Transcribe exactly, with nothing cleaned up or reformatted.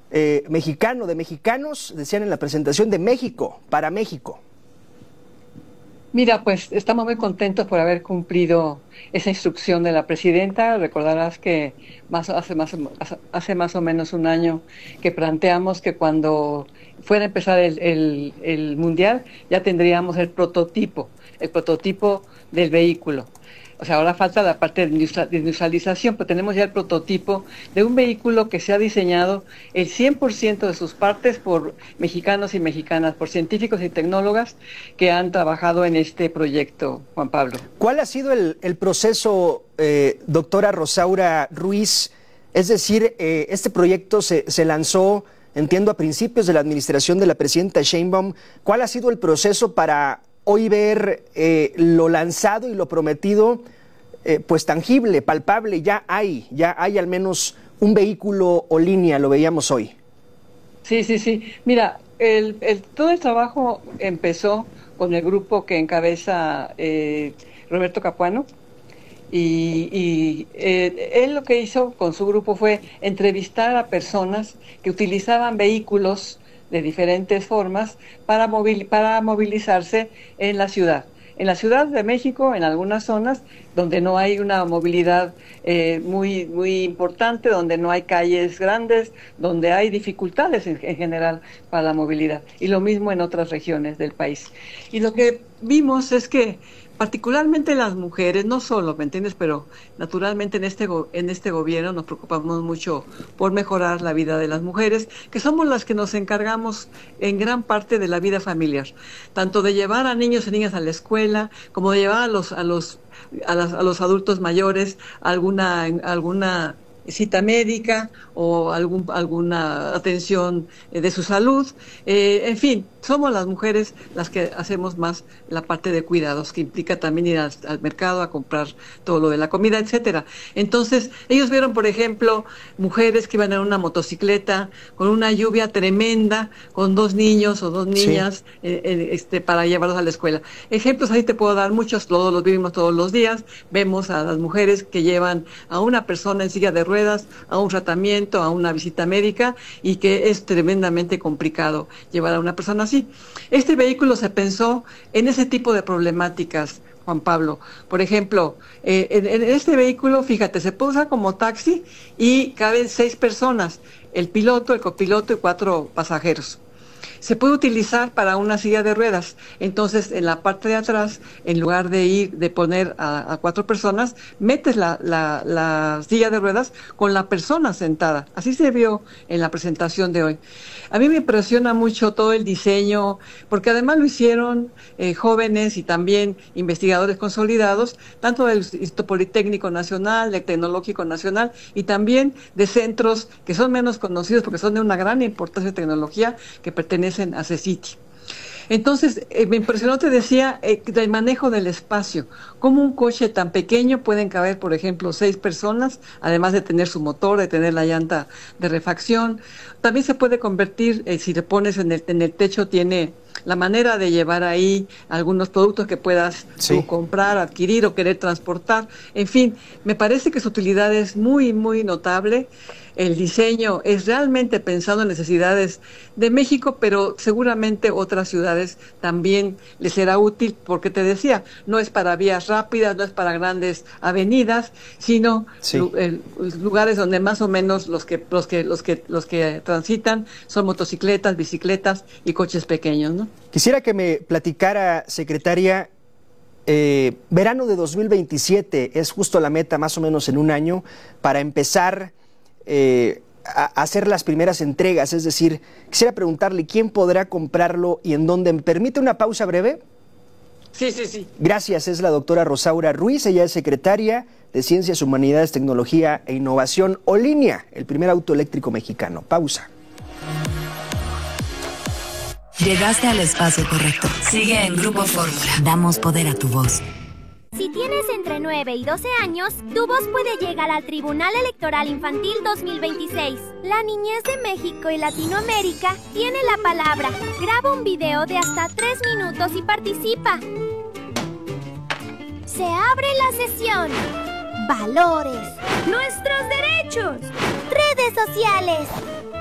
eh, mexicano, de mexicanos, decían en la presentación, de México, para México. Mira, pues estamos muy contentos por haber cumplido esa instrucción de la presidenta. Recordarás que más, hace, más, hace más o menos un año que planteamos que cuando fuera a empezar el, el, el Mundial ya tendríamos el prototipo, el prototipo del vehículo. O sea, ahora falta la parte de industrialización, pero tenemos ya el prototipo de un vehículo que se ha diseñado el cien por ciento de sus partes por mexicanos y mexicanas, por científicos y tecnólogas que han trabajado en este proyecto, Juan Pablo. ¿Cuál ha sido el, el proceso, eh, doctora Rosaura Ruiz? Es decir, eh, este proyecto se, se lanzó, entiendo, a principios de la administración de la presidenta Sheinbaum. ¿Cuál ha sido el proceso para hoy ver eh, lo lanzado y lo prometido, eh, pues tangible, palpable? Ya hay, ya hay al menos un vehículo o línea, lo veíamos hoy. Sí, sí, sí. Mira, el, el, todo el trabajo empezó con el grupo que encabeza eh, Roberto Capuano, y, y eh, él lo que hizo con su grupo fue entrevistar a personas que utilizaban vehículos de diferentes formas para, movil, para movilizarse en la ciudad. En la Ciudad de México, en algunas zonas donde no hay una movilidad eh, muy, muy importante, donde no hay calles grandes, donde hay dificultades en, en general para la movilidad. Y lo mismo en otras regiones del país. Y lo que vimos es que particularmente las mujeres, no solo, ¿me entiendes? Pero naturalmente en este, en este gobierno nos preocupamos mucho por mejorar la vida de las mujeres, que somos las que nos encargamos en gran parte de la vida familiar, tanto de llevar a niños y niñas a la escuela, como de llevar a los, a los, a las, a los adultos mayores a alguna, alguna cita médica o algún, alguna atención de su salud. Eh, en fin, somos las mujeres las que hacemos más la parte de cuidados, que implica también ir al, al mercado a comprar todo lo de la comida, etcétera. Entonces, ellos vieron, por ejemplo, mujeres que iban en una motocicleta con una lluvia tremenda, con dos niños o dos niñas, sí. eh, eh, este, para llevarlos a la escuela. Ejemplos ahí te puedo dar muchos, todos los vivimos todos los días. Vemos a las mujeres que llevan a una persona en silla de ruedas a un tratamiento, a una visita médica, y que es tremendamente complicado llevar a una persona así. Este vehículo se pensó en ese tipo de problemáticas, Juan Pablo. Por ejemplo, eh, en, en este vehículo, fíjate, se puede usar como taxi y caben seis personas, el piloto, el copiloto y cuatro pasajeros. Se puede utilizar para una silla de ruedas. Entonces, en la parte de atrás, en lugar de ir, de poner a, a cuatro personas, metes la, la, la silla de ruedas con la persona sentada. Así se vio en la presentación de hoy. A mí me impresiona mucho todo el diseño, porque además lo hicieron eh, jóvenes y también investigadores consolidados, tanto del Instituto Politécnico Nacional, del Tecnológico Nacional, y también de centros que son menos conocidos porque son de una gran importancia de tecnología, que pertenecen a CECITI. Entonces, eh, me impresionó, te decía, eh, del manejo del espacio. Cómo un coche tan pequeño pueden caber, por ejemplo, seis personas, además de tener su motor, de tener la llanta de refacción. También se puede convertir, eh, si le pones en el, en el techo, tiene la manera de llevar ahí algunos productos que puedas sí. tú comprar, adquirir o querer transportar. En fin, me parece que su utilidad es muy, muy notable. El diseño es realmente pensado en necesidades de México, pero seguramente otras ciudades también les será útil, porque te decía, no es para vías rápidas, no es para grandes avenidas, sino sí. lugares donde más o menos los que, los que, los que, los que transitan son motocicletas, bicicletas y coches pequeños, ¿no? Quisiera que me platicara, secretaria, eh, verano de dos mil veintisiete es justo la meta, más o menos en un año, para empezar Eh, a hacer las primeras entregas. Es decir, quisiera preguntarle quién podrá comprarlo y en dónde. ¿Me permite una pausa breve? Sí, sí, sí. Gracias, es la doctora Rosaura Ruiz, ella es secretaria de Ciencias, Humanidades, Tecnología e Innovación, Olinia, el primer auto eléctrico mexicano. Pausa. Llegaste al espacio correcto. Sigue en Grupo Fórmula. Damos poder a tu voz. Si tienes entre nueve y doce años, tu voz puede llegar al Tribunal Electoral Infantil dos mil veintiséis. La niñez de México y Latinoamérica tiene la palabra. Graba un video de hasta tres minutos y participa. Se abre la sesión. Valores. Nuestros derechos. Redes sociales.